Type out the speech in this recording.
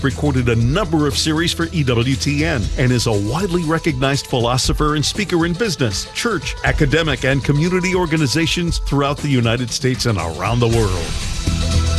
recorded a number of series for EWTN, and is a widely recognized philosopher and speaker in business, church, academic, and community organizations throughout the United States and around the world.